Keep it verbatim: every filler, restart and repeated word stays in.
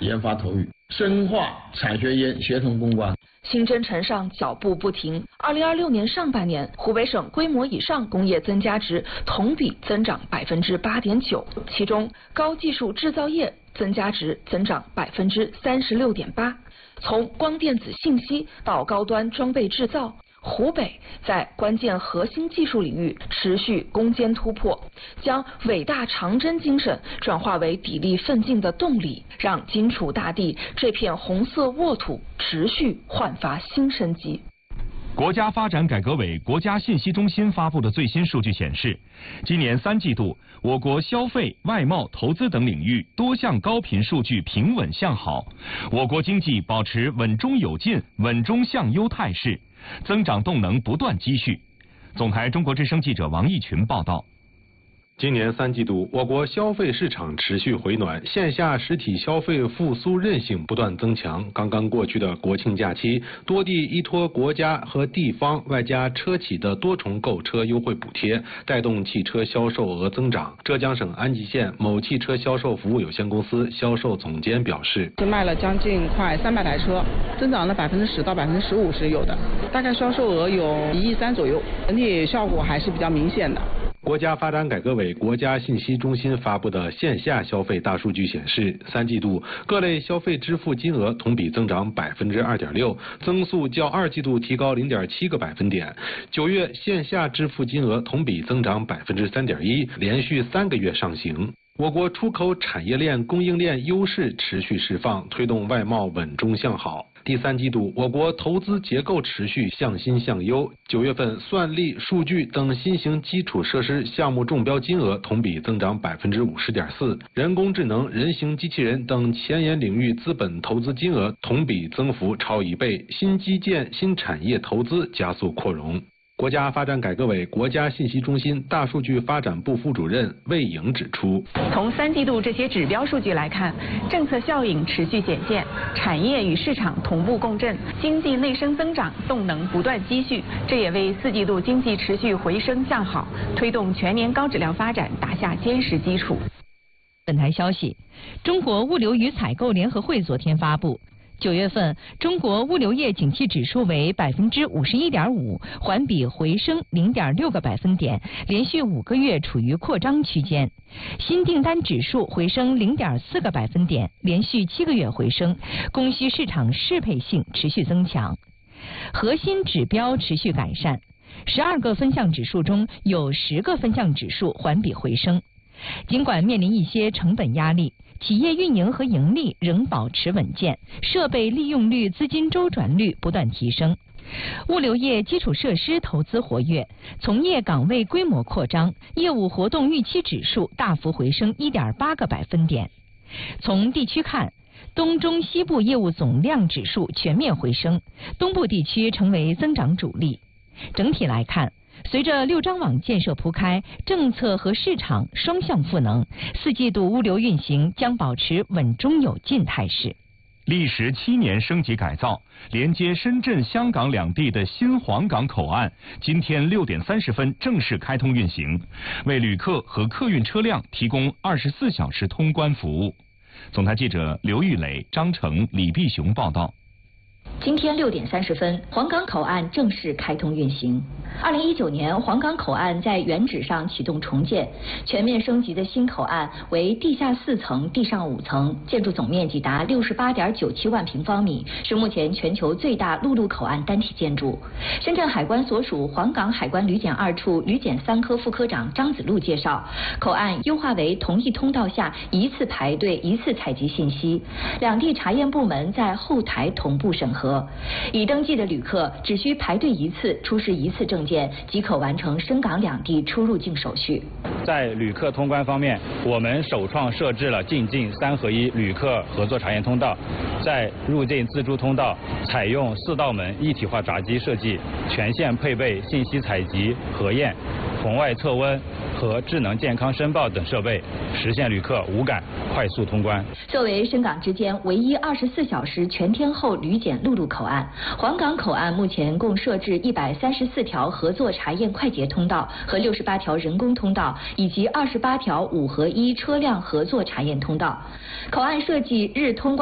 研发投入，深化产学研协同攻关。 新征程上脚步不停。二零二六年上半年，湖北省规模以上工业增加值同比增长百分之八点九，其中高技术制造业增加值增长百分之三十六点八。从光电子信息到高端装备制造，湖北在关键核心技术领域持续攻坚突破，将伟大长征精神转化为砥砺奋进的动力，让荆楚大地这片红色沃土持续焕发新生机。 国家发展改革委国家信息中心发布的最新数据显示，今年三季度，我国消费、外贸、投资等领域多项高频数据平稳向好，我国经济保持稳中有进、稳中向优态势，增长动能不断积蓄。总台中国之声记者王义群报道。 今年三季度，我国消费市场持续回暖，线下实体消费复苏韧性不断增强。刚刚过去的国庆假期，多地依托国家和地方外加车企的多重购车优惠补贴，带动汽车销售额增长。浙江省安吉县某汽车销售服务有限公司销售总监表示， 是卖了将近快三百台车，增长了百分之十到百分之十五是有的，大概销售额有一亿三左右，整体效果还是比较明显的。 国家发展改革委国家信息中心发布的线下消费大数据显示，三季度各类消费支付金额同比增长百分之二点六，增速较二季度提高零点七个百分点。九月线下支付金额同比增长百分之三点一，连续三个月上行。我国出口产业链供应链优势持续释放，推动外贸稳中向好。第三季度，我国投资结构持续向新向优。九月份，算力、数据等新型基础设施项目中标金额同比增长百分之五十点四，人工智能、人形机器人等前沿领域资本投资金额同比增幅超一倍，新基建、新产业投资加速扩容。国家发展改革委国家信息中心大数据发展部副主任魏颖指出， 从三季度这些指标数据来看，政策效应持续显现，产业与市场同步共振，经济内生增长动能不断积蓄，这也为四季度经济持续回升向好，推动全年高质量发展打下坚实基础。 本台消息，中国物流与采购联合会昨天发布，九月份中国物流业景气指数为百分之五十一点五，环比回升零点六个百分点，连续五个月处于扩张区间。新订单指数回升零点四个百分点，连续七个月回升，供需市场适配性持续增强，核心指标持续改善。十二个分项指数中有十个分项指数环比回升。尽管面临一些成本压力，企业运营和盈利仍保持稳健，设备利用率、资金周转率不断提升。物流业基础设施投资活跃，从业岗位规模扩张，业务活动预期指数大幅回升 一点八个百分点。从地区看，东中西部业务总量指数全面回升，东部地区成为增长主力。整体来看，随着六张网建设铺开，政策和市场双向赋能，四季度物流运行将保持稳中有进态势。 历时七年升级改造，连接深圳、香港两地的新皇岗口岸，今天六点三十分正式开通运行，为旅客和客运车辆提供二十四小时通关服务。总台记者刘玉磊、张成、李碧雄报道。 今天六点三十分，皇岗口岸正式开通运行。二零一九年，皇岗口岸在原址上启动重建，全面升级的新口岸为地下四层、地上五层，建筑总面积达六十八点九七万平方米，是目前全球最大陆路口岸单体建筑。深圳海关所属皇岗海关旅检二处旅检三科副科长张子路介绍，口岸优化为同一通道下一次排队、一次采集信息，两地查验部门在后台同步审核，已登记的旅客只需排队一次，出示一次证件，即可完成深港两地出入境手续。 在旅客通关方面，我们首创设置了进境三合一旅客合作查验通道，在入境自助通道采用四道门一体化闸机设计，全线配备信息采集、核验、红外测温和智能健康申报等设备，实现旅客无感快速通关。 作为深港之间唯一二十四小时全天候旅检陆路口岸，皇岗口岸目前共设置一百三十四条合作查验快捷通道和六十八条人工通道，以及二十八条五合一车辆合作查验通道。口岸设计日通关